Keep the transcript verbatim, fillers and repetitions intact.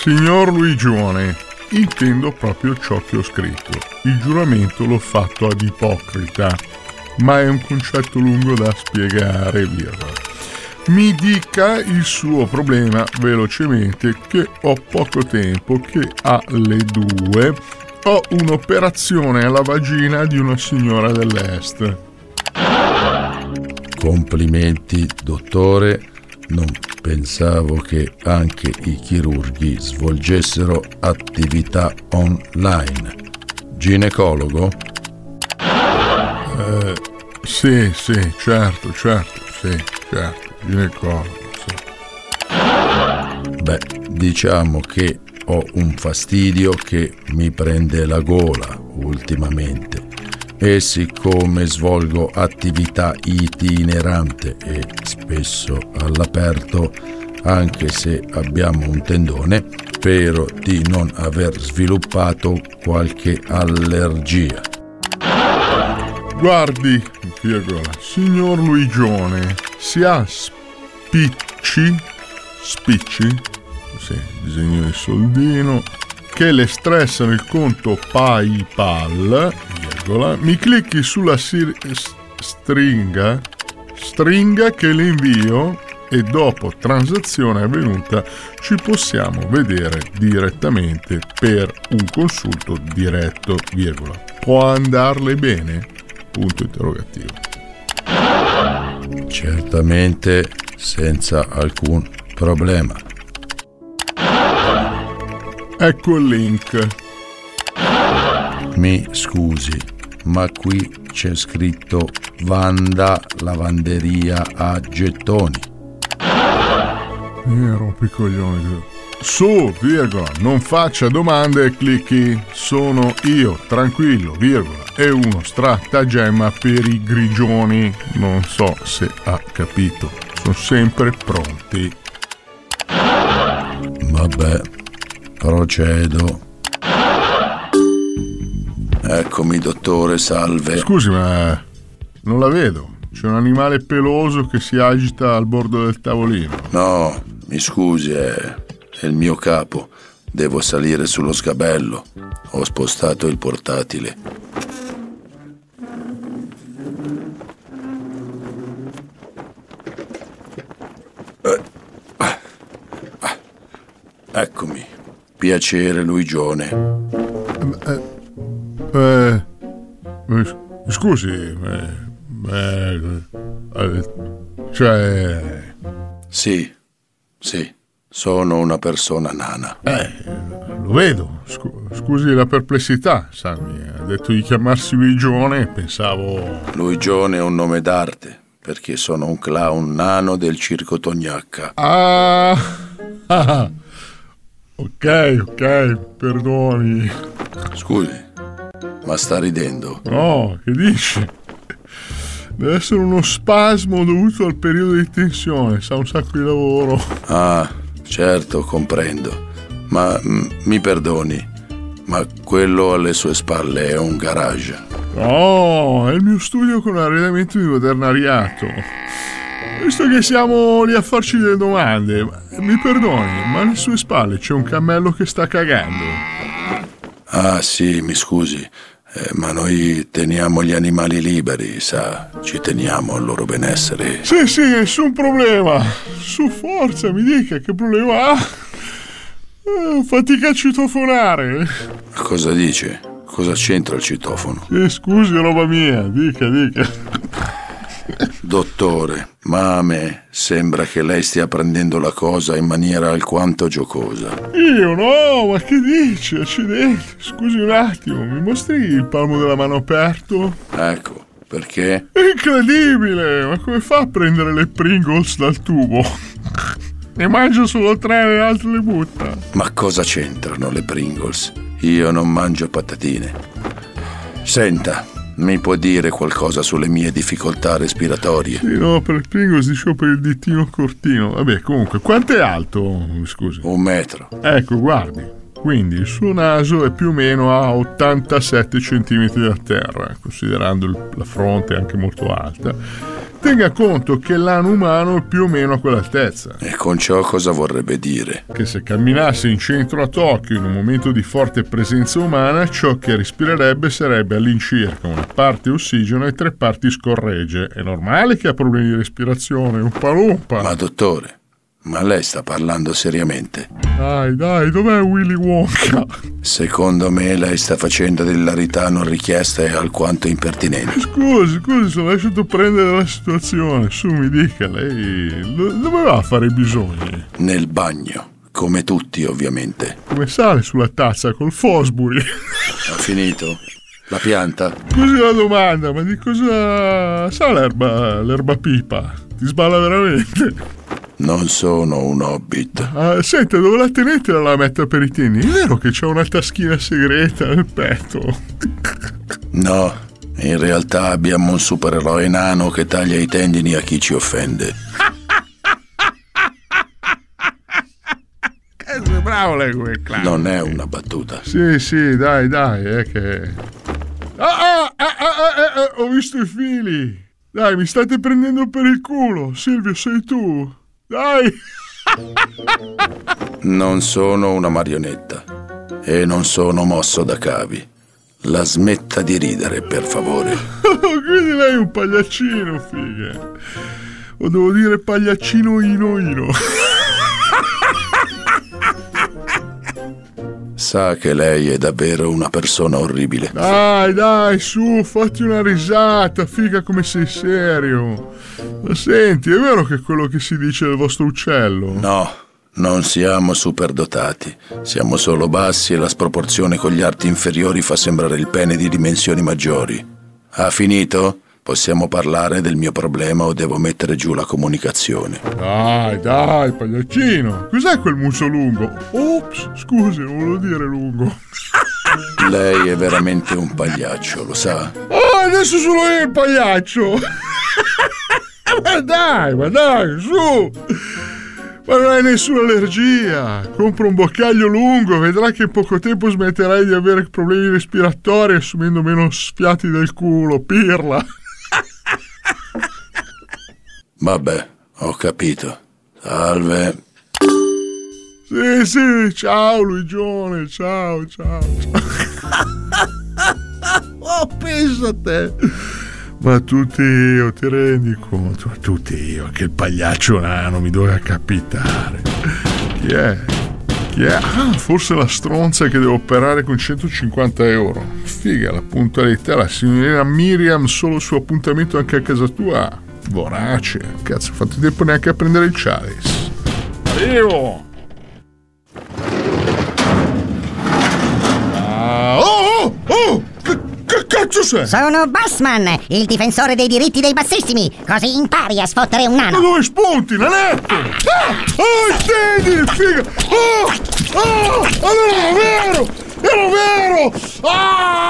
Signor Luigione, intendo proprio ciò che ho scritto. Il giuramento l'ho fatto ad Ipocrita, ma è un concetto lungo da spiegare, virgola. Mi dica il suo problema velocemente, che ho poco tempo, che alle due ho un'operazione alla vagina di una signora dell'est. Complimenti, dottore. Non pensavo che anche i chirurghi svolgessero attività online. Ginecologo? Eh, sì, sì, certo, certo, sì, certo, ginecologo, sì. Beh, diciamo che ho un fastidio che mi prende la gola ultimamente. E siccome svolgo attività itinerante e spesso all'aperto, anche se abbiamo un tendone, spero di non aver sviluppato qualche allergia. Guardi, virgola, signor Luigione, si ha spicci, spicci, sì, disegno di soldino, che le stressano il conto PayPal, virgola, mi clicchi sulla sir- stringa, stringa che le invio e dopo transazione avvenuta ci possiamo vedere direttamente per un consulto diretto, virgola. Può andarle bene? Punto interrogativo. Certamente senza alcun problema. Ecco il link. Mi scusi, ma qui c'è scritto Wanda lavanderia a gettoni. Eh, rompicoglioni. Su, virgola, non faccia domande e clicchi. Sono io, tranquillo, virgola, e uno stratagemma per i grigioni. Non so se ha capito. Sono sempre pronti. Vabbè, procedo. Eccomi, dottore, salve. Scusi, ma non la vedo. C'è un animale peloso che si agita al bordo del tavolino. No, mi scusi, è, è il mio capo. Devo salire sullo sgabello. Ho spostato il portatile. Eccomi. Piacere, Luigione. Eh, eh, eh, scusi, eh, eh, eh, cioè... Sì, sì, sono una persona nana. Eh, lo vedo. Scu- scusi la perplessità, sa, mi ha detto di chiamarsi Luigione e pensavo... Luigione è un nome d'arte, perché sono un clown nano del circo Tognacca. Ah, ah, ok, ok, perdoni. Scusi, ma sta ridendo? No, che dici? Deve essere uno spasmo dovuto al periodo di tensione, sa, un sacco di lavoro. Ah, certo, comprendo. Ma m- mi perdoni, ma quello alle sue spalle è un garage. No, è il mio studio con arredamento di modernariato. Visto che siamo lì a farci delle domande, mi perdoni, ma alle sue spalle c'è un cammello che sta cagando. Ah, sì, mi scusi, eh, ma noi teniamo gli animali liberi, sa, ci teniamo al loro benessere. Sì, sì, nessun problema. Su, forza, mi dica che problema ha. Eh, fatica a citofonare. Cosa dice? Cosa c'entra il citofono? Sì, scusi, roba mia, dica, dica. Dottore, ma a me sembra che lei stia prendendo la cosa in maniera alquanto giocosa. Io no, ma che dici? Accidenti, scusi un attimo, mi mostri il palmo della mano aperto? Ecco, perché? Incredibile, ma come fa a prendere le Pringles dal tubo? Ne mangio solo tre e le altre le butta. Ma cosa c'entrano le Pringles? Io non mangio patatine. Senta, mi può dire qualcosa sulle mie difficoltà respiratorie? Sì, no, per le Pringles dicevo per il dittino cortino. Vabbè, comunque, quanto è alto? Scusi. Un metro. Ecco, guardi. Quindi il suo naso è più o meno a ottantasette centimetri da terra, considerando il, la fronte anche molto alta. Tenga conto che l'ano umano è più o meno a quell'altezza. E con ciò cosa vorrebbe dire? Che se camminasse in centro a Tokyo in un momento di forte presenza umana, ciò che respirerebbe sarebbe all'incirca una parte ossigeno e tre parti scorregge. È normale che ha problemi di respirazione, un palumpa. Ma dottore, ma lei sta parlando seriamente? Dai, dai, dov'è Willy Wonka? Secondo me lei sta facendo dell'ilarità non richiesta e alquanto impertinente. Scusi, scusi, sono lasciato prendere la situazione. Su, mi dica, lei dove va a fare i bisogni? Nel bagno, come tutti ovviamente. Come sale sulla tazza col Fosbury? Ha finito? La pianta? Scusi la domanda, ma di cosa sa l'erba, l'erba pipa? Ti sballa veramente? Non sono un hobbit. Ah, senta, dove la tenete la lametta per i tenni? È vero che c'è una taschina segreta nel petto? No, in realtà abbiamo un supereroe nano che taglia i tendini a chi ci offende. Bravo lei come clown. Non è una battuta. Sì, sì, dai, dai, è che... Ah, ah, ah, ah, ah, ah, ho visto i fili. Dai, mi state prendendo per il culo. Silvio, sei tu. Dai. Non sono una marionetta e non sono mosso da cavi. La smetta di ridere, per favore. Quindi lei è un pagliaccino, figa. O devo dire pagliaccino ino ino. Sa che lei è davvero una persona orribile. Dai, dai, su, fatti una risata, figa come sei serio. Ma senti, è vero che è quello che si dice del vostro uccello? No, non siamo superdotati. Siamo solo bassi e la sproporzione con gli arti inferiori fa sembrare il pene di dimensioni maggiori. Ha finito? Possiamo parlare del mio problema o devo mettere giù la comunicazione? Dai, dai, pagliaccino. Cos'è quel muso lungo? Ops, scusi, non volevo dire lungo. Lei è veramente un pagliaccio, lo sa? Oh, adesso sono io il pagliaccio. Ma dai, ma dai, su. Ma non hai nessuna allergia. Compra un boccaglio lungo, vedrà che in poco tempo smetterai di avere problemi respiratori assumendo meno sfiati del culo, pirla. Vabbè, ho capito. Salve. Sì, sì, ciao Luigione, ciao, ciao, ciao. Oh, pensa a te. Ma tutti io, ti rendi conto? Ma tutti io, che il pagliaccio nano mi doveva capitare. Chi è? Chi è? Ah, forse la stronza che devo operare con centocinquanta euro. Figa, la puntualità, la signorina Miriam, solo il suo appuntamento anche a casa tua. Vorace, cazzo, ho fatto tempo neanche a prendere il Chalice. Arrivo! Ah, oh, oh, oh! Che, che cazzo sei? Sono Bassman, il difensore dei diritti dei bassissimi, così impari a sfottere un Ma nano. dove spunti, nanetto? Ah! Oh, il teddy, figa! Oh! Oh! Allora era vero! Era vero! Ah!